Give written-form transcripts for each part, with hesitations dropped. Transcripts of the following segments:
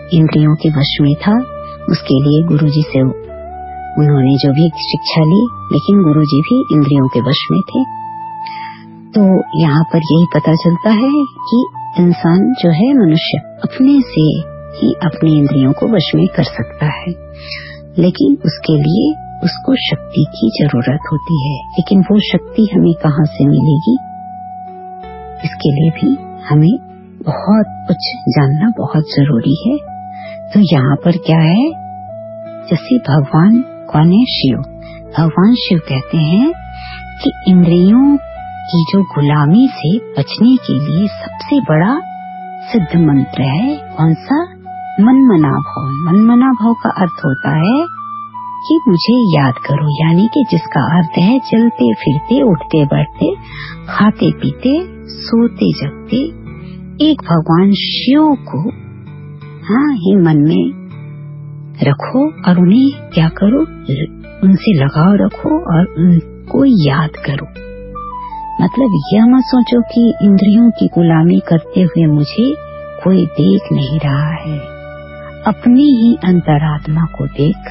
इंद्रियों के वश में था। उसके लिए गुरुजी से उन्होंने जो भी शिक्षा ली, लेकिन गुरुजी भी इंद्रियों के वश में थे। तो यहाँ पर यही पता चलता है कि इंसान जो है, मनुष्य अपने से ही अपनी इंद्रियों को वश में कर सकता है, लेकिन उसके लिए उसको शक्ति की जरूरत होती है। लेकिन वो शक्ति हमें कहाँ से मिलेगी, इसके लिए भी हमें बहुत कुछ जानना बहुत जरूरी है। तो यहाँ पर क्या है, जैसे भगवान कौन है, शिव। भगवान शिव कहते हैं कि इंद्रियों की जो गुलामी से बचने के लिए सबसे बड़ा सिद्ध मंत्र है कौन सा, मनमना भाव। मनमना भाव का अर्थ होता है कि मुझे याद करो, यानी कि जिसका अर्थ है चलते फिरते, उठते बैठते, खाते पीते, सोते जगते एक भगवान शिव को ही मन में रखो और उन्हें क्या करो, उनसे लगाव रखो और उनको याद करो। मतलब यह मत सोचो कि इंद्रियों की गुलामी करते हुए मुझे कोई देख नहीं रहा है। अपनी ही अंतरात्मा को देख।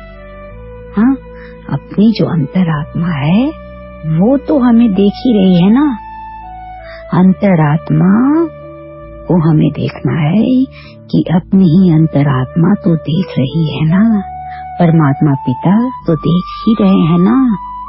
अपनी जो अंतरात्मा है वो तो हमें देख ही रही है ना। अंतरात्मा को हमें देखना है कि अपनी ही अंतरात्मा तो देख रही है ना। परमात्मा पिता तो देख ही रहे हैं ना।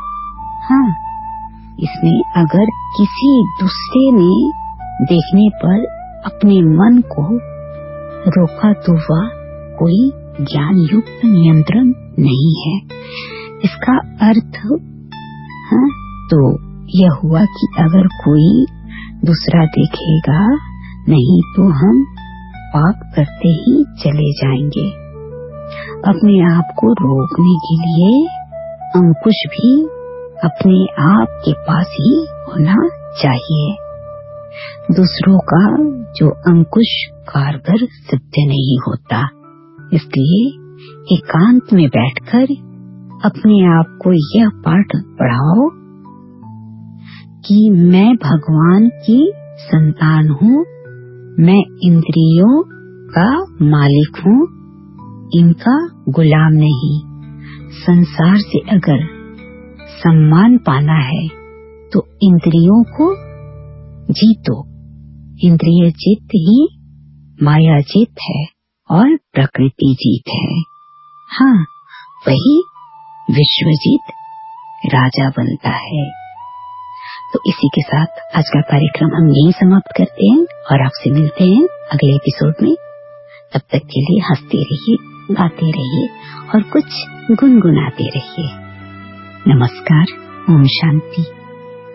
इसमें अगर किसी दूसरे ने देखने पर अपने मन को रोका तो वह कोई ज्ञान युक्त नियंत्रण नहीं है। इसका अर्थ तो यह हुआ कि अगर कोई दूसरा देखेगा नहीं तो हम पाप करते ही चले जाएंगे। अपने आप को रोकने के लिए अंकुश भी अपने आप के पास ही होना चाहिए। दूसरों का जो अंकुश कारगर सिद्ध नहीं होता, इसलिए एकांत में बैठकर अपने आप को यह पाठ पढ़ाओ कि मैं भगवान की संतान हूँ, मैं इंद्रियों का मालिक हूँ, इनका गुलाम नहीं। संसार से अगर सम्मान पाना है तो इंद्रियों को जीतो। इंद्रिय जीत ही माया जीत है और प्रकृति जीत है। वही विश्वजीत राजा बनता है। तो इसी के साथ आज का कार्यक्रम हम यहीं समाप्त करते हैं और आपसे मिलते हैं अगले एपिसोड में। तब तक के लिए हंसते रहिए, गाते रहिए और कुछ गुनगुनाते रहिए। नमस्कार, ओम शांति।